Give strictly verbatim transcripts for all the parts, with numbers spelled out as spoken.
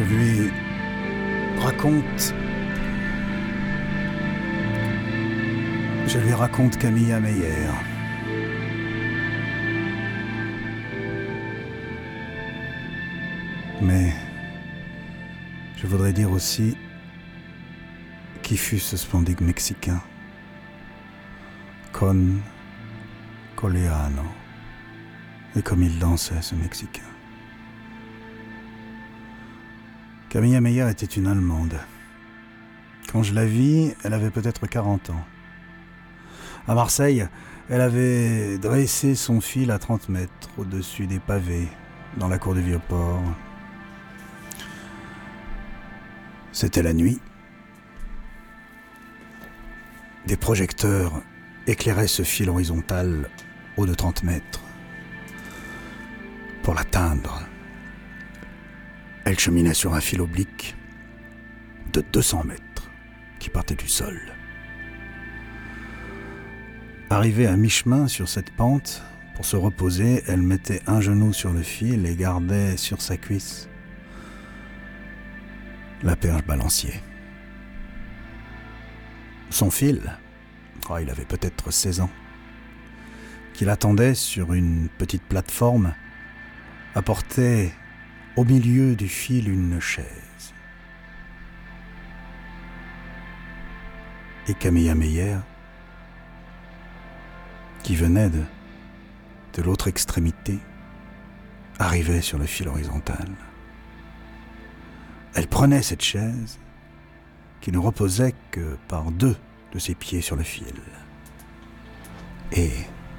lui raconte... Je lui raconte Camilla Meyer. Mais je voudrais dire aussi qui fut ce splendide Mexicain, Con Coleano, et comme il dansait, ce Mexicain. Camilla Meyer était une Allemande. Quand je la vis, elle avait peut-être quarante ans. À Marseille, elle avait dressé son fil à trente mètres au-dessus des pavés, dans la cour du Vieux-Port. C'était la nuit. Des projecteurs éclairaient ce fil horizontal haut de trente mètres. Pour l'atteindre, elle cheminait sur un fil oblique de deux cents mètres qui partait du sol. Arrivée à mi-chemin sur cette pente, pour se reposer, elle mettait un genou sur le fil et gardait sur sa cuisse la perche balancier. Son fil, oh, il avait peut-être seize ans, qu'il attendait sur une petite plateforme, apportait au milieu du fil une chaise. Et Camilla Meyer, qui venait de, de l'autre extrémité, arrivait sur le fil horizontal. Elle prenait cette chaise qui ne reposait que par deux de ses pieds sur le fil. Et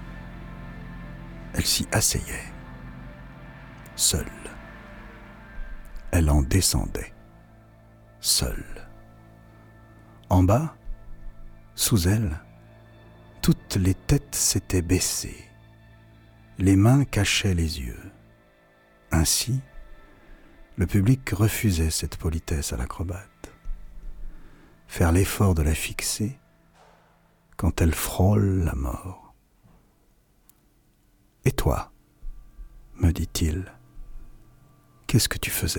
elle s'y asseyait, seule. Elle en descendait, seule. En bas, sous elle, toutes les têtes s'étaient baissées. Les mains cachaient les yeux. Ainsi, le public refusait cette politesse à l'acrobate. Faire l'effort de la fixer quand elle frôle la mort. « Et toi, me dit-il, qu'est-ce que tu faisais ?»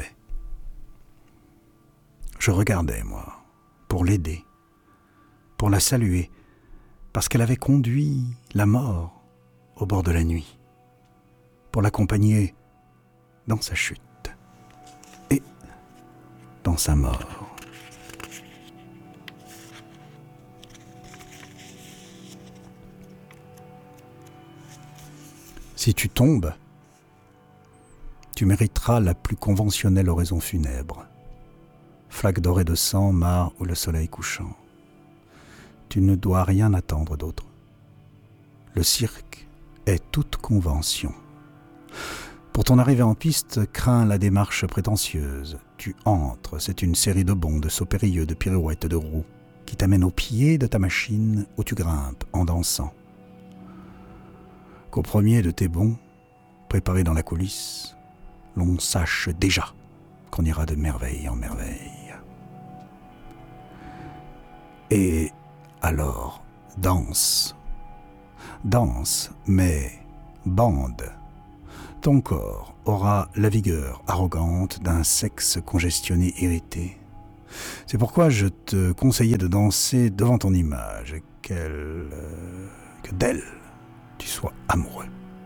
Je regardais, moi, pour l'aider, pour la saluer, parce qu'elle avait conduit la mort au bord de la nuit, pour l'accompagner dans sa chute et dans sa mort. Si tu tombes, tu mériteras la plus conventionnelle oraison funèbre. Flaque dorée de sang, mare ou le soleil couchant. Tu ne dois rien attendre d'autre. Le cirque est toute convention. Pour ton arrivée en piste, crains la démarche prétentieuse. Tu entres, c'est une série de bonds, de sauts périlleux, de pirouettes, de roues, qui t'amènent au pied de ta machine où tu grimpes en dansant. Qu'au premier de tes bonds, préparés dans la coulisse, l'on sache déjà qu'on ira de merveille en merveille. Et alors, danse. Danse, mais bande. Ton corps aura la vigueur arrogante d'un sexe congestionné irrité. C'est pourquoi je te conseillais de danser devant ton image, qu'elle, euh, que d'elle tu sois amoureux.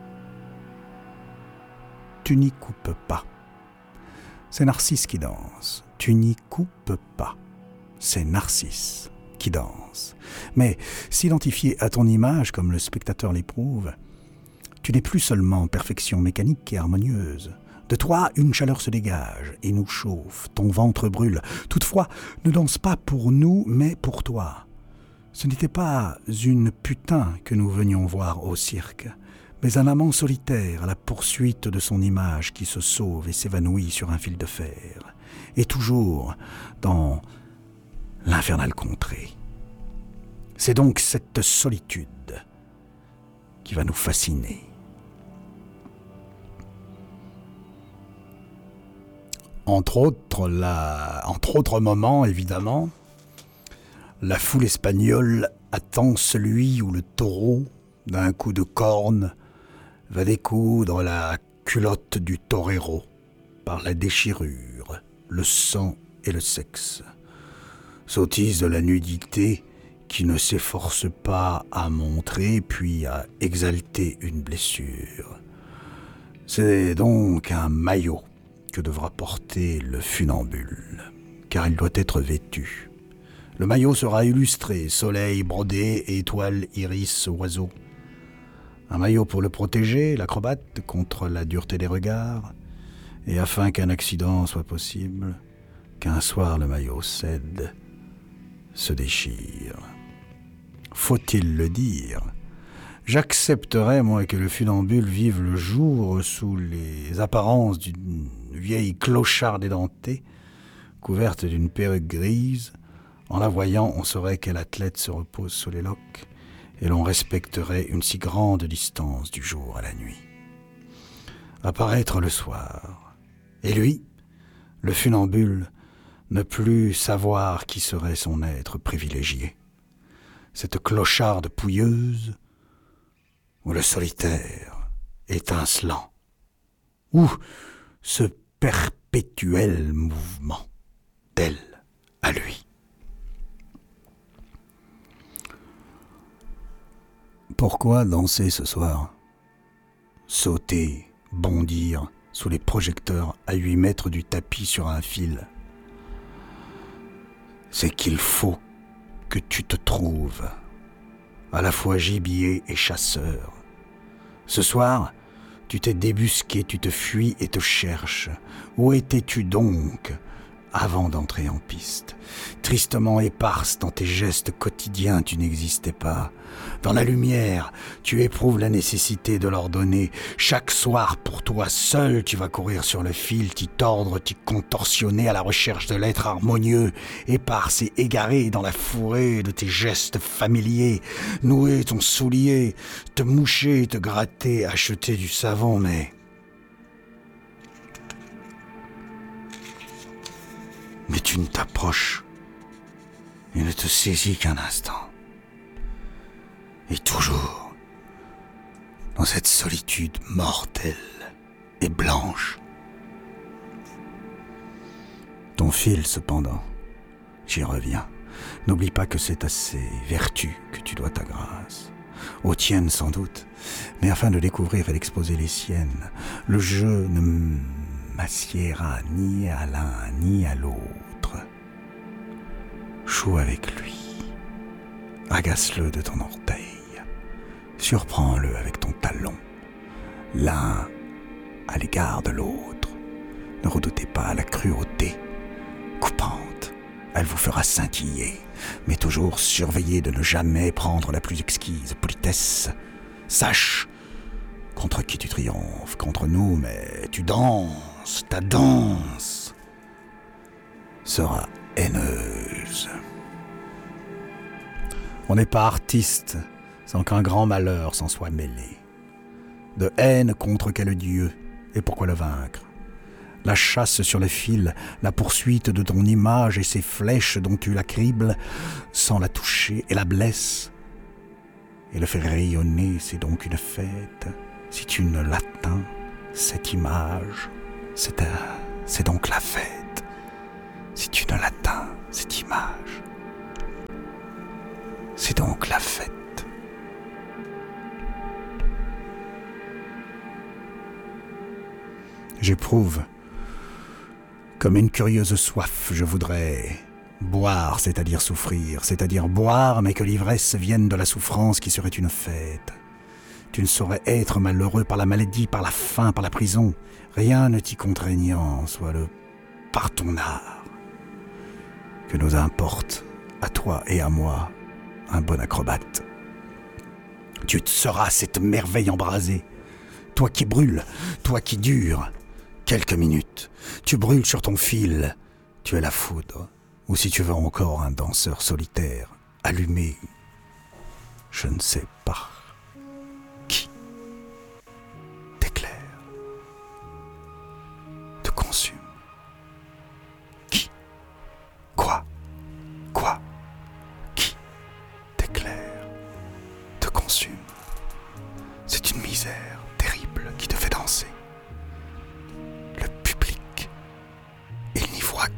Tu n'y coupes pas. C'est Narcisse qui danse. Tu n'y coupes pas. C'est Narcisse qui danse. Mais s'identifier à ton image comme le spectateur l'éprouve, tu n'es plus seulement perfection mécanique et harmonieuse. De toi, une chaleur se dégage et nous chauffe, ton ventre brûle. Toutefois, ne danse pas pour nous, mais pour toi. Ce n'était pas une putain que nous venions voir au cirque, mais un amant solitaire à la poursuite de son image qui se sauve et s'évanouit sur un fil de fer, et toujours dans l'infernale contrée. C'est donc cette solitude qui va nous fasciner. Entre autres, la... entre autres moments, évidemment, la foule espagnole attend celui où le taureau, d'un coup de corne, va découdre la culotte du torero par la déchirure le sang et le sexe. Sottise de la nudité qui ne s'efforce pas à montrer puis à exalter une blessure. C'est donc un maillot que devra porter le funambule, car il doit être vêtu. Le maillot sera illustré, soleil brodé, étoiles, iris, oiseaux. Un maillot pour le protéger, l'acrobate, contre la dureté des regards, et afin qu'un accident soit possible, qu'un soir le maillot cède, se déchire. Faut-il le dire ? J'accepterais, moi, que le funambule vive le jour sous les apparences d'une vieille clocharde édentée, couverte d'une perruque grise. En la voyant, on saurait quel athlète se repose sous les loques, et l'on respecterait une si grande distance du jour à la nuit. Apparaître le soir. Et lui, le funambule, ne plus savoir qui serait son être privilégié. Cette clocharde pouilleuse, ou le solitaire, étincelant, ou ce perpétuel mouvement d'elle à lui. Pourquoi danser ce soir ? Sauter, bondir sous les projecteurs à huit mètres du tapis sur un fil. C'est qu'il faut que tu te trouves, à la fois gibier et chasseur. Ce soir, tu t'es débusqué, tu te fuis et te cherches. Où étais-tu donc avant d'entrer en piste ? Tristement éparse dans tes gestes quotidiens, tu n'existais pas. Dans la lumière, tu éprouves la nécessité de leur donner. Chaque soir, pour toi seul, tu vas courir sur le fil, t'y tordre, t'y contorsionner à la recherche de l'être harmonieux, éparse et égaré dans la fourrée de tes gestes familiers, nouer ton soulier, te moucher, te gratter, acheter du savon, mais... Mais tu ne t'approches et ne te saisis qu'un instant. Et toujours, dans cette solitude mortelle et blanche. Ton fil, cependant, j'y reviens. N'oublie pas que c'est à ces vertus que tu dois ta grâce. Aux tiennes sans doute, mais afin de découvrir et d'exposer les siennes, le jeu ne m'assiera ni à l'un ni à l'autre. Joue avec lui, agace-le de ton orteil, surprends-le avec ton talon, l'un à l'égard de l'autre. Ne redoutez pas la cruauté coupante, elle vous fera scintiller, mais toujours surveillez de ne jamais prendre la plus exquise politesse. Sache contre qui tu triomphes, contre nous, mais tu danses, ta danse sera haineuse. On n'est pas artiste sans qu'un grand malheur s'en soit mêlé. De haine contre quel dieu, et pourquoi le vaincre ? La chasse sur le fil, la poursuite de ton image et ces flèches dont tu la cribles sans la toucher et la blesse. Et le faire rayonner, c'est donc une fête. Si tu ne l'atteins, cette image, c'est, un, c'est donc la fête. Si tu ne l'atteins, cette image, c'est donc la fête. J'éprouve comme une curieuse soif, je voudrais boire, c'est-à-dire souffrir, c'est-à-dire boire, mais que l'ivresse vienne de la souffrance qui serait une fête. Tu ne saurais être malheureux par la maladie, par la faim, par la prison, rien ne t'y contraignant, soit le par ton art. Que nous importe, à toi et à moi, un bon acrobate. Tu seras cette merveille embrasée, toi qui brûles, toi qui dures. Quelques minutes, tu brûles sur ton fil, tu es la foudre, ou si tu veux encore un danseur solitaire, allumé, je ne sais pas qui t'éclaire, te consume. Qui ? Quoi ? Quoi ? Qui t'éclaire, te consume. C'est une misère terrible qui te fait danser. Le public, il n'y voit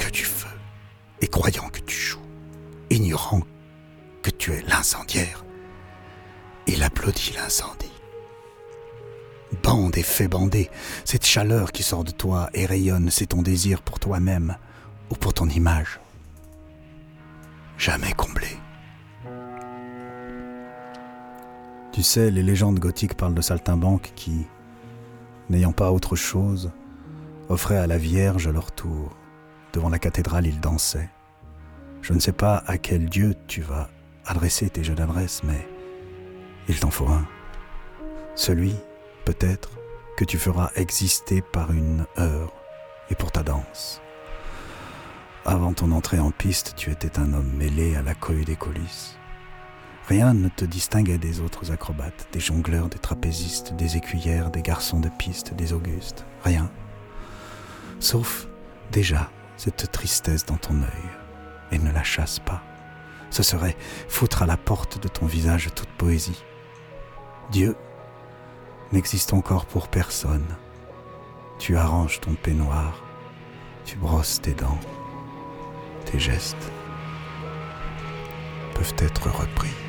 croyant que tu joues, ignorant que tu es l'incendiaire. Il applaudit l'incendie. Bande et fait bander, cette chaleur qui sort de toi et rayonne, c'est ton désir pour toi-même ou pour ton image. Jamais comblé. Tu sais, les légendes gothiques parlent de saltimbanques qui, n'ayant pas autre chose, offraient à la Vierge leur tour. Devant la cathédrale, ils dansaient. Je ne sais pas à quel dieu tu vas adresser tes jeux d'adresse, mais il t'en faut un. Celui, peut-être, que tu feras exister par une heure et pour ta danse. Avant ton entrée en piste, tu étais un homme mêlé à la cohue des coulisses. Rien ne te distinguait des autres acrobates, des jongleurs, des trapézistes, des écuyères, des garçons de piste, des augustes. Rien. Sauf, déjà, cette tristesse dans ton œil. Et ne la chasse pas. Ce serait foutre à la porte de ton visage toute poésie. Dieu n'existe encore pour personne. Tu arranges ton peignoir, tu brosses tes dents. Tes gestes peuvent être repris.